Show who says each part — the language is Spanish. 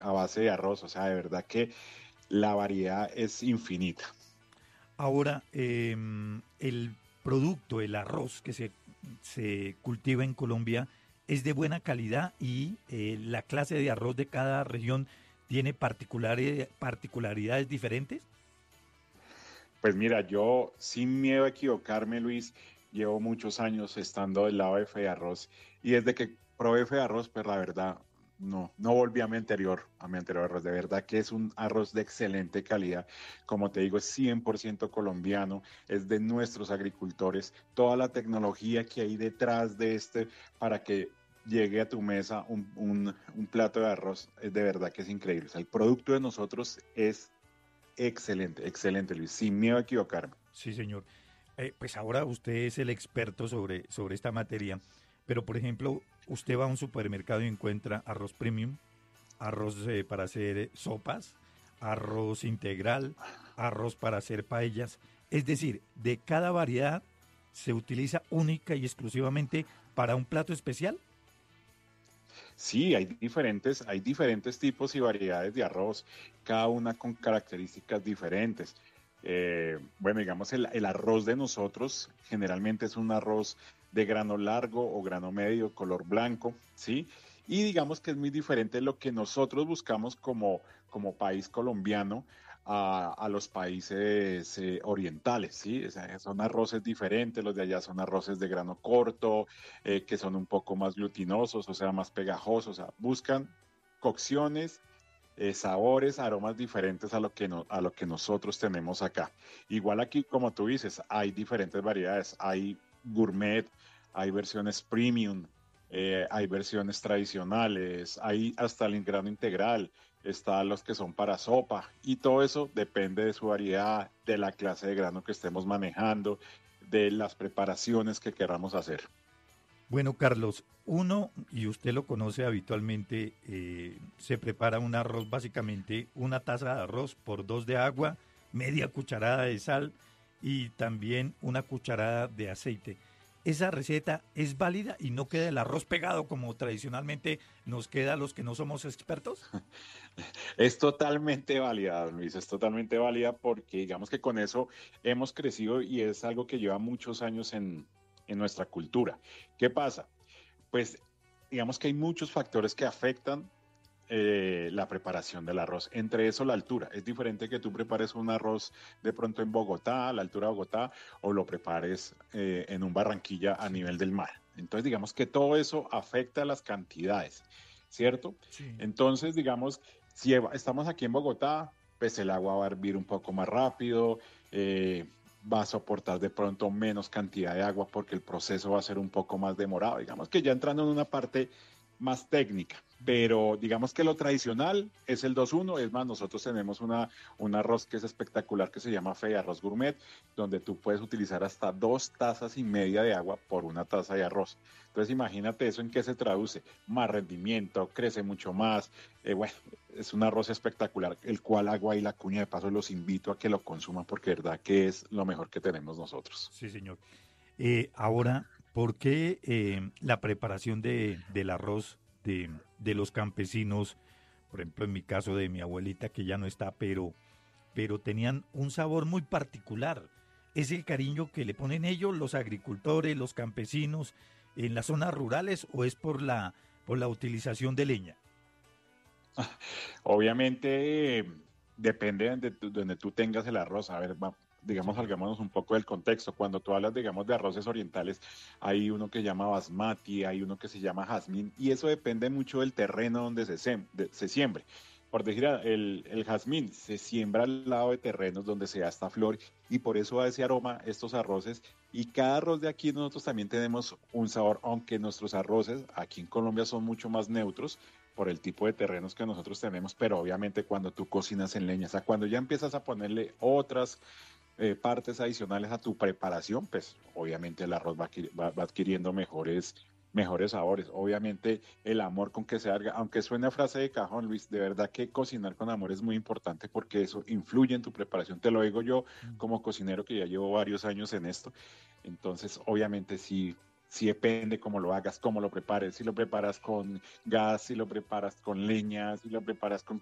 Speaker 1: a base de arroz. O sea, de verdad que la variedad es infinita.
Speaker 2: Ahora, el producto, el arroz que se cultiva en Colombia es de buena calidad y la clase de arroz de cada región tiene particularidades diferentes.
Speaker 1: Pues mira, yo sin miedo a equivocarme, Luis, llevo muchos años estando del lado de Fede Arroz y desde que probé Fede Arroz, pues la verdad, no volví a mi anterior arroz. De verdad que es un arroz de excelente calidad. Como te digo, es 100% colombiano, es de nuestros agricultores. Toda la tecnología que hay detrás de este para que llegue a tu mesa un plato de arroz, es de verdad que es increíble. O sea, el producto de nosotros es excelente, excelente, Luis, sin miedo a equivocarme.
Speaker 2: Sí, señor. Pues ahora usted es el experto sobre esta materia, pero por ejemplo, usted va a un supermercado y encuentra arroz premium, arroz para hacer sopas, arroz integral, arroz para hacer paellas. Es decir, de cada variedad se utiliza única y exclusivamente para un plato especial.
Speaker 1: Sí, hay diferentes tipos y variedades de arroz, cada una con características diferentes. Bueno, digamos, el arroz de nosotros generalmente es un arroz de grano largo o grano medio, color blanco, ¿sí? Y digamos que es muy diferente lo que nosotros buscamos como país colombiano a los países orientales, ¿sí? O sea, son arroces diferentes, los de allá son arroces de grano corto, que son un poco más glutinosos, o sea, más pegajosos, o sea, buscan cocciones, sabores, aromas diferentes a a lo que nosotros tenemos acá. Igual aquí, como tú dices, hay diferentes variedades, hay gourmet, hay versiones premium, hay versiones tradicionales, hay hasta el grano integral, está los que son para sopa y todo eso depende de su variedad, de la clase de grano que estemos manejando, de las preparaciones que queramos hacer.
Speaker 2: Bueno, Carlos, uno, y usted lo conoce habitualmente, se prepara un arroz, básicamente una taza de arroz por dos de agua, media cucharada de sal y también una cucharada de aceite. Esa receta es válida y no queda el arroz pegado como tradicionalmente nos queda a los que no somos expertos.
Speaker 1: Es totalmente válida, Luis, es totalmente válida porque digamos que con eso hemos crecido y es algo que lleva muchos años en nuestra cultura. ¿Qué pasa? Pues digamos que hay muchos factores que afectan la preparación del arroz, entre eso la altura. Es diferente que tú prepares un arroz de pronto en Bogotá, a la altura de Bogotá, o lo prepares en un Barranquilla a
Speaker 2: Sí,
Speaker 1: nivel del mar. Entonces digamos que todo eso afecta las cantidades, ¿cierto?
Speaker 2: sí.
Speaker 1: Entonces digamos, si estamos aquí en Bogotá, pues el agua va a hervir un poco más rápido, va a soportar de pronto menos cantidad de agua porque el proceso va a ser un poco más demorado. Digamos que ya entrando en una parte más técnica, pero digamos que lo tradicional es el 2-1. Es más, nosotros tenemos un arroz que es espectacular que se llama Fe Arroz Gourmet, donde tú puedes utilizar hasta 2 tazas y media de agua por una taza de arroz. Entonces imagínate eso en qué se traduce: más rendimiento, crece mucho más. Bueno, es un arroz espectacular, el cual hago ahí la cuña de paso, los invito a que lo consuman porque de verdad que es lo mejor que tenemos nosotros.
Speaker 2: Sí, señor. Ahora, ¿por qué la preparación del arroz de los campesinos, por ejemplo, en mi caso de mi abuelita que ya no está, pero tenían un sabor muy particular? ¿Es el cariño que le ponen ellos, los agricultores, los campesinos, en las zonas rurales o es por la utilización de leña?
Speaker 1: Obviamente, depende donde tú tengas el arroz. A ver, digamos,
Speaker 2: Sí,
Speaker 1: salgámonos un poco del contexto. Cuando tú hablas, digamos, de arroces orientales, hay uno que llama basmati, hay uno que se llama jazmín, y eso depende mucho del terreno donde se siembre. Por decir, el jazmín se siembra al lado de terrenos donde se da esta flor y por eso da ese aroma estos arroces. Y cada arroz de aquí nosotros también tenemos un sabor, aunque nuestros arroces aquí en Colombia son mucho más neutros por el tipo de terrenos que nosotros tenemos, pero obviamente cuando tú cocinas en leña, o sea, cuando ya empiezas a ponerle otras partes adicionales a tu preparación, pues obviamente el arroz va adquiriendo mejores sabores. Obviamente el amor con que se haga, aunque suene a frase de cajón, Luis, de verdad que cocinar con amor es muy importante porque eso influye en tu preparación. Te lo digo yo como cocinero que ya llevo varios años en esto. Entonces, obviamente sí. Sí depende cómo lo hagas, cómo lo prepares, si lo preparas con gas, si lo preparas con leña, si lo preparas con